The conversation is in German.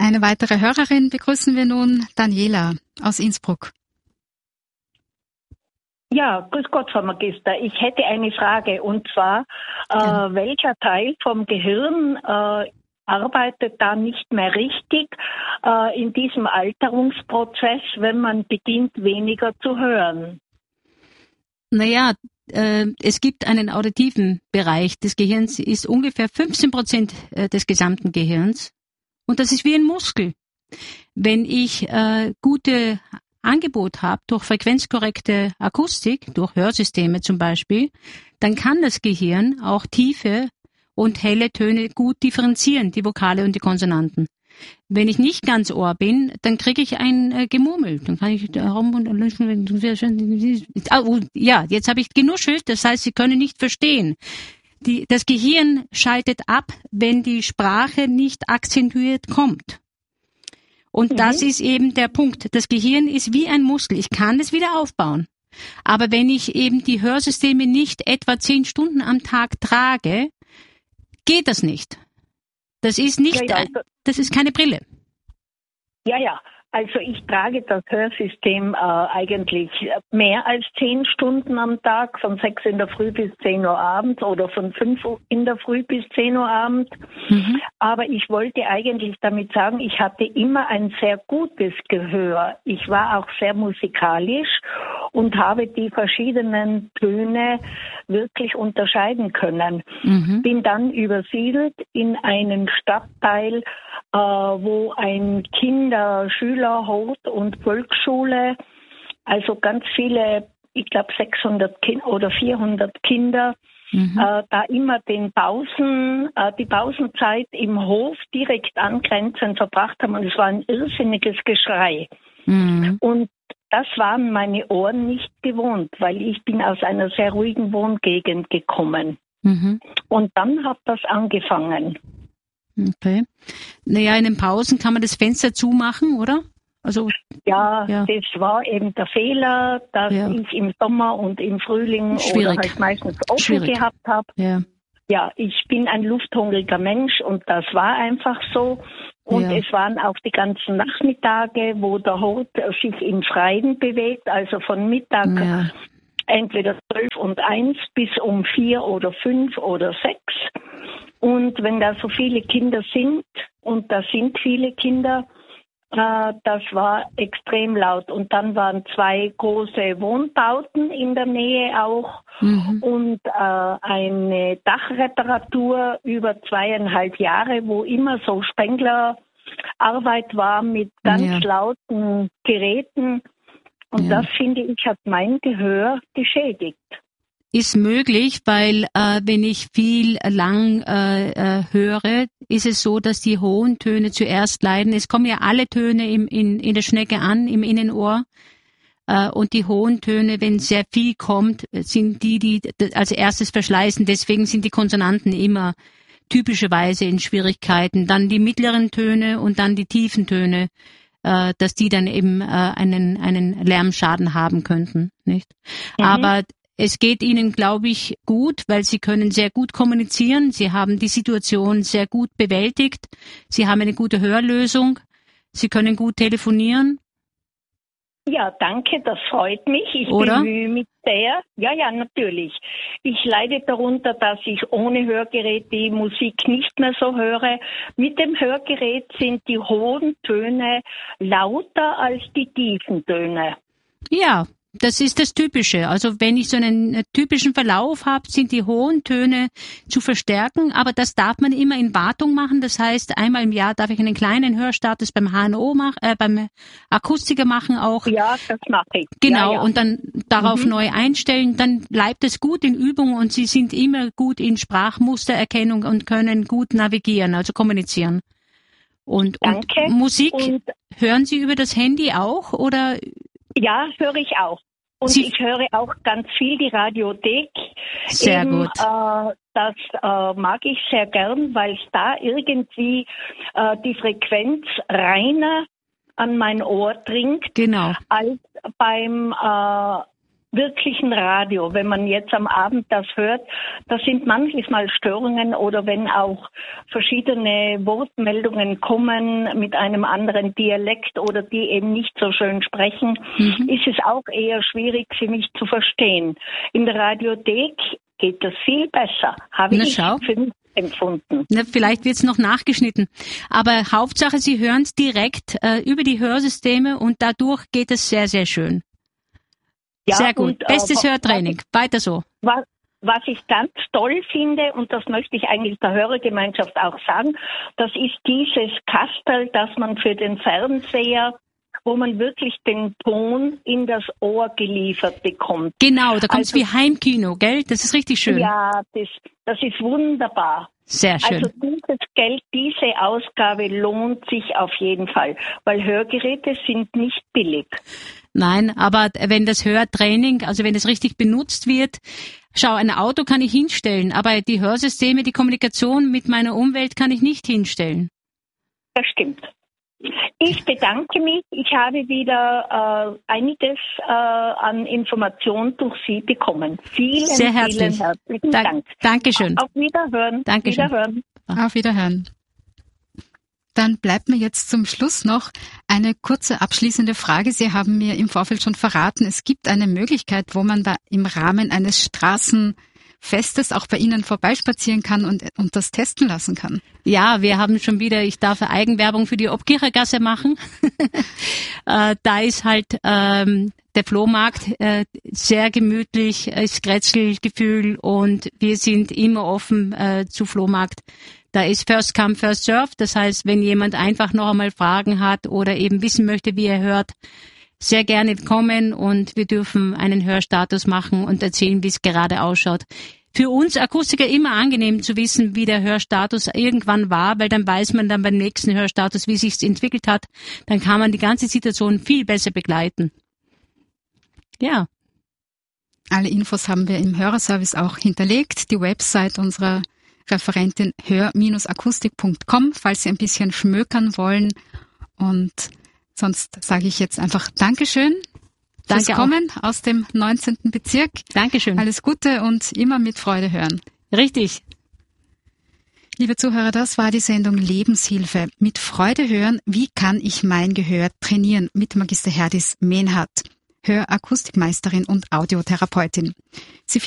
Eine weitere Hörerin begrüßen wir nun, Daniela aus Innsbruck. Ja, grüß Gott, Frau Magister. Ich hätte eine Frage, und zwar, welcher Teil vom Gehirn arbeitet da nicht mehr richtig in diesem Alterungsprozess, wenn man beginnt, weniger zu hören? Naja, es gibt einen auditiven Bereich des Gehirns, ist ungefähr 15% des gesamten Gehirns. Und das ist wie ein Muskel. Wenn ich gute Angebot habe durch frequenzkorrekte Akustik, durch Hörsysteme zum Beispiel, dann kann das Gehirn auch tiefe und helle Töne gut differenzieren, die Vokale und die Konsonanten. Wenn ich nicht ganz Ohr bin, dann kriege ich ein Gemurmel. Dann kann ich ja, jetzt habe ich genuschelt, das heißt, Sie können nicht verstehen. Das Gehirn schaltet ab, wenn die Sprache nicht akzentuiert kommt. Und das ist eben der Punkt. Das Gehirn ist wie ein Muskel. Ich kann es wieder aufbauen. Aber wenn ich eben die Hörsysteme nicht etwa 10 Stunden am Tag trage, geht das nicht. Das ist nicht, das ist keine Brille. Ja. Also ich trage das Hörsystem eigentlich mehr als 10 Stunden am Tag, von 6 in der Früh bis 10 Uhr abends oder von 5 in der Früh bis 10 Uhr abends. Aber ich wollte eigentlich damit sagen, ich hatte immer ein sehr gutes Gehör. Ich war auch sehr musikalisch und habe die verschiedenen Töne wirklich unterscheiden können. Bin dann übersiedelt in einen Stadtteil, wo ein Schüler, Hort- und Volksschule, also ganz viele, ich glaube 600 oder 400 Kinder, da immer die Pausenzeit im Hof direkt angrenzend verbracht haben, und es war ein irrsinniges Geschrei. Und das waren meine Ohren nicht gewohnt, weil ich bin aus einer sehr ruhigen Wohngegend gekommen. Und dann hat das angefangen. Okay. Naja, in den Pausen kann man das Fenster zumachen, oder? Also ja, das war eben der Fehler, dass ich im Sommer und im Frühling oder halt meistens offen gehabt habe. Ja, ich bin ein lufthungriger Mensch und das war einfach so. Und es waren auch die ganzen Nachmittage, wo der Hort sich im Freien bewegt, also von Mittag entweder 12 und 1 bis um 4 oder 5 oder 6. Und wenn da so viele Kinder sind, und da sind viele Kinder, das war extrem laut. Und dann waren 2 große Wohnbauten in der Nähe auch und eine Dachreparatur über 2,5 Jahre, wo immer so Spenglerarbeit war mit ganz lauten Geräten. Und das, finde ich, hat mein Gehör geschädigt. Ist möglich, weil wenn ich viel lang höre, ist es so, dass die hohen Töne zuerst leiden. Es kommen ja alle Töne in der Schnecke an, im Innenohr. Und die hohen Töne, wenn sehr viel kommt, sind die als erstes verschleißen. Deswegen sind die Konsonanten immer typischerweise in Schwierigkeiten. Dann die mittleren Töne und dann die tiefen Töne, dass die dann eben einen Lärmschaden haben könnten, nicht? Aber es geht Ihnen, glaube ich, gut, weil Sie können sehr gut kommunizieren. Sie haben die Situation sehr gut bewältigt. Sie haben eine gute Hörlösung. Sie können gut telefonieren. Ja, danke, das freut mich. Ich bemühe mich sehr. Ja, natürlich. Ich leide darunter, dass ich ohne Hörgerät die Musik nicht mehr so höre. Mit dem Hörgerät sind die hohen Töne lauter als die tiefen Töne. Ja. Das ist das Typische. Also wenn ich so einen typischen Verlauf habe, sind die hohen Töne zu verstärken, aber das darf man immer in Wartung machen. Das heißt, einmal im Jahr darf ich einen kleinen Hörstatus beim HNO machen, beim Akustiker machen auch. Ja, das mache ich. Genau, und dann darauf neu einstellen. Dann bleibt es gut in Übung und Sie sind immer gut in Sprachmustererkennung und können gut navigieren, also kommunizieren. Und Musik, hören Sie über das Handy auch, oder? Ja, höre ich auch. Und ich höre auch ganz viel die Radiothek. Sehr gut. Das mag ich sehr gern, weil es da irgendwie die Frequenz reiner an mein Ohr dringt, als beim wirklichen Radio, wenn man jetzt am Abend das hört, da sind manchmal Störungen oder wenn auch verschiedene Wortmeldungen kommen mit einem anderen Dialekt oder die eben nicht so schön sprechen, ist es auch eher schwierig für mich zu verstehen. In der Radiothek geht das viel besser, habe ich für mich empfunden. Na, vielleicht wird es noch nachgeschnitten. Aber Hauptsache, Sie hören es direkt über die Hörsysteme und dadurch geht es sehr, sehr schön. Ja, sehr gut. Und, bestes Hörtraining. Weiter so. Was ich ganz toll finde, und das möchte ich eigentlich der Hörergemeinschaft auch sagen, das ist dieses Kasperl, das man für den Fernseher, wo man wirklich den Ton in das Ohr geliefert bekommt. Genau, da kommt es wie Heimkino, gell? Das ist richtig schön. Ja, das ist wunderbar. Sehr schön. Also dieses Geld, diese Ausgabe lohnt sich auf jeden Fall, weil Hörgeräte sind nicht billig. Nein, aber wenn das Hörtraining, also wenn es richtig benutzt wird, schau, ein Auto kann ich hinstellen, aber die Hörsysteme, die Kommunikation mit meiner Umwelt kann ich nicht hinstellen. Das stimmt. Ich bedanke mich. Ich habe wieder einiges an Informationen durch Sie bekommen. Vielen herzlichen Dank. Dankeschön. Auf Wiederhören. Dankeschön. Wiederhören. Auf Wiederhören. Dann bleibt mir jetzt zum Schluss noch eine kurze abschließende Frage. Sie haben mir im Vorfeld schon verraten, es gibt eine Möglichkeit, wo man da im Rahmen eines Straßenfestes auch bei Ihnen vorbeispazieren kann und das testen lassen kann. Ja, wir haben schon wieder, ich darf Eigenwerbung für die Obkirchergasse machen. Da ist halt der Flohmarkt sehr gemütlich, ist Grätzlgefühl und wir sind immer offen zu Flohmarkt. Da ist First Come, First Serve. Das heißt, wenn jemand einfach noch einmal Fragen hat oder eben wissen möchte, wie er hört, sehr gerne kommen und wir dürfen einen Hörstatus machen und erzählen, wie es gerade ausschaut. Für uns Akustiker immer angenehm zu wissen, wie der Hörstatus irgendwann war, weil dann weiß man dann beim nächsten Hörstatus, wie sich's entwickelt hat. Dann kann man die ganze Situation viel besser begleiten. Ja. Alle Infos haben wir im Hörerservice auch hinterlegt. Die Website unserer Referentin hör-akustik.com, falls Sie ein bisschen schmökern wollen. Und sonst sage ich jetzt einfach Dankeschön fürs Kommen aus dem 19. Bezirk. Dankeschön. Alles Gute und immer mit Freude hören. Richtig. Liebe Zuhörer, das war die Sendung Lebenshilfe. Mit Freude hören, wie kann ich mein Gehör trainieren? Mit Magister Herdis Mehnhardt, Hörakustikmeisterin und Audiotherapeutin. Sie